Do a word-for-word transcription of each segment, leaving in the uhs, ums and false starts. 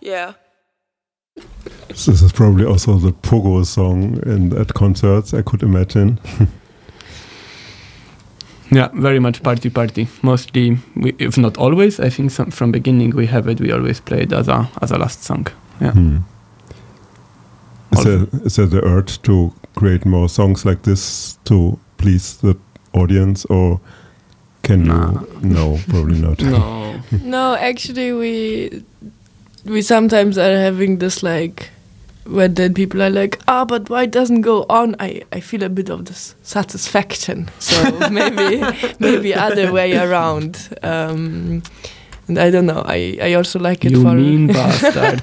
Yeah. This is probably also the pogo song in at concerts, I could imagine. Yeah, very much party party. Mostly, we, if not always, I think some, from beginning we have it. We always play it as a as a last song. Yeah. Hmm. Is there, is there the urge to create more songs like this to please the audience, or can Nah. you? No, probably not. No. No, actually, we we sometimes are having this like when then people are like, ah, but why it doesn't go on? I, I feel a bit of this satisfaction. So maybe maybe other way around. Um, and I don't know. I, I also like it you for mean bastard.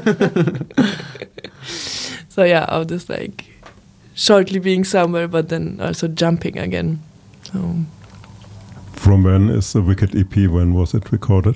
So yeah, of this like shortly being somewhere, but then also jumping again. So From when is the Wicked E P? When was it recorded?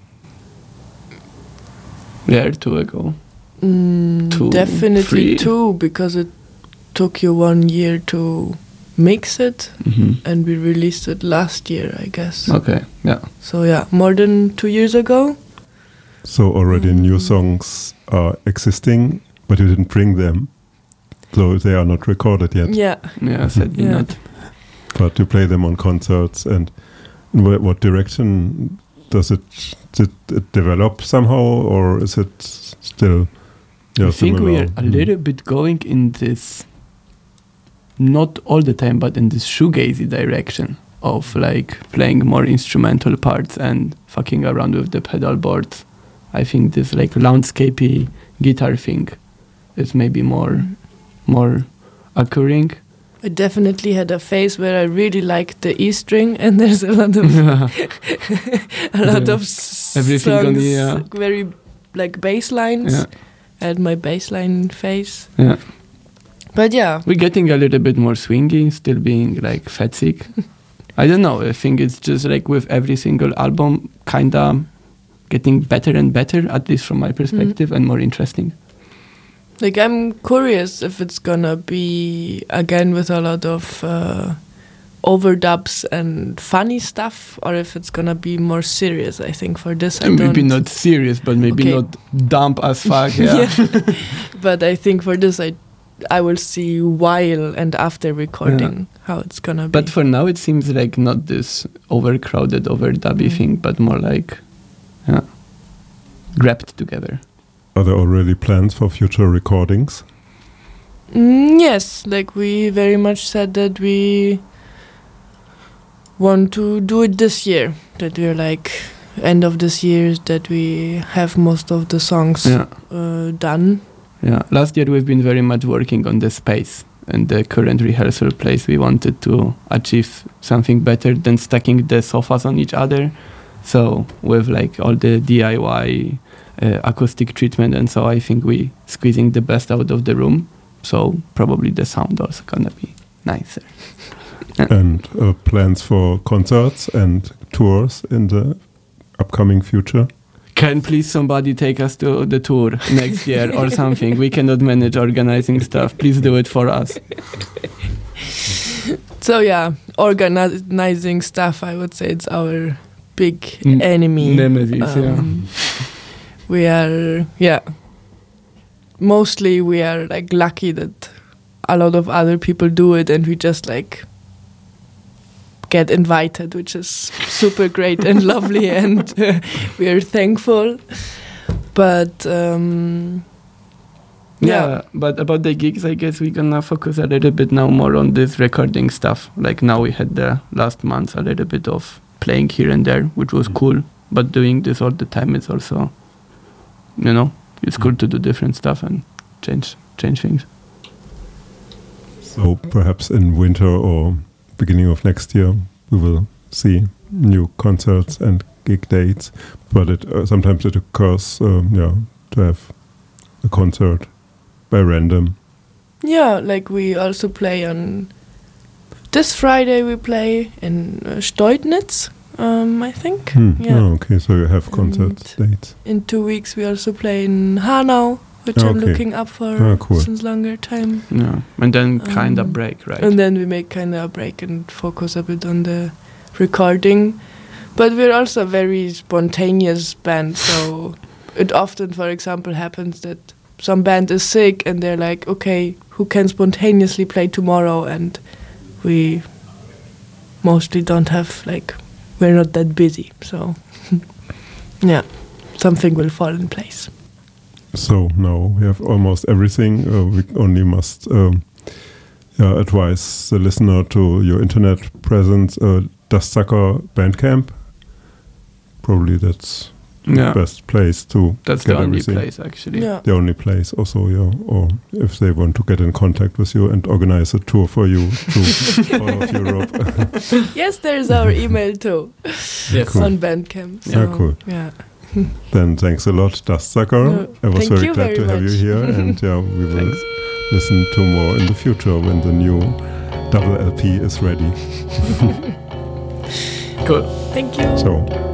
Yeah, two ago. mm, Two, definitely three. two, because it took you one year to mix it, Mm-hmm. and we released it last year, I guess. Okay, yeah. So yeah, more than two years ago. So already Mm. new songs are existing, but you didn't bring them, so they are not recorded yet. Yeah. Yeah, sadly Yeah. not. But you play them on concerts, and in wh- what direction does it, did it develop somehow, or is it still? Yeah, I think we similar? are a Mm. little bit going in this, not all the time, but in this shoegazy direction of like playing more instrumental parts and fucking around with the pedal boards. I think this like landscapey guitar thing is maybe more more occurring. I definitely had a phase where I really liked the E string, and there's a lot of a lot The- of s- everything on songs, the, uh, very like bass lines. Yeah. I had my bass line phase, Yeah. but yeah, We're getting a little bit more swingy, still being like fat sick. I don't know. I think it's just like with every single album, kinda getting better and better, at least from my perspective, and more interesting. like I'm curious if it's gonna be again with a lot of uh, overdubs and funny stuff, or if it's gonna be more serious. I think for this, I maybe don't. not serious, but maybe Okay. not dumb as fuck. Yeah. But I think for this, I I will see while and after recording how it's gonna be. But for now, it seems like not this overcrowded, overdubby Mm. thing, but more like, yeah, wrapped together. Are there already plans for future recordings? Mm, yes, like we very much said that we want to do it this year. That we're like end of this year that we have most of the songs Yeah. uh, done. Yeah, last year we've been very much working on the space and the current rehearsal place. We wanted to achieve something better than stacking the sofas on each other. So with like all the D I Y uh, acoustic treatment, and so I think we squeezing the best out of the room. So probably the sound also gonna be nicer. And uh, plans for concerts and tours in the upcoming future? Can please somebody take us to the tour next year or something? We cannot manage organizing stuff. Please do it for us. So yeah, organizing stuff, I would say it's our big Mm, enemy. nemesis, yeah. Um, We are, yeah, mostly we are like lucky that a lot of other people do it, and we just like get invited, which is super great and lovely, and uh, we are thankful. But um, Yeah, yeah, but about the gigs, I guess we're gonna focus a little bit now more on this recording stuff. Like now we had the last month a little bit of playing here and there, which was cool. But doing this all the time is also, you know, it's cool to do different stuff and change change things. So perhaps in winter or beginning of next year, we will see new concerts and gig dates. But it uh, sometimes it occurs, um, yeah, to have a concert by random. yeah, like we also play on this Friday. We play in uh, Steutnitz, um, I think. Hmm. Yeah. Oh, okay, so you have concert dates. In two weeks, we also play in Hanau, which I'm Okay. looking up for Ah, cool. since longer time. Yeah, and then kind of Um, break, right? And then we make kind of a break and focus a bit on the recording. But we're also a very spontaneous band, so it often, for example, happens that some band is sick and they're like, okay, who can spontaneously play tomorrow? And we mostly don't have, like, we're not that busy. So, yeah, something will fall in place. So now we have almost everything. Uh, we only must um, yeah, advise the listener to your internet presence, uh, Dustsucker Bandcamp. Probably that's Yeah. the best place to That's get the only everything. place actually. Yeah. The only place also, yeah. Or if they want to get in contact with you and organize a tour for you to all of Europe. Yes, there's our email too. Yes. Cool. On Bandcamp. Yeah, So, cool. Yeah. Then thanks a lot, Dustsucker. No, I was thank very you glad very to have you much. here, and yeah, we will Thanks. listen to more in the future when the new double L P is ready. Cool. Thank you. So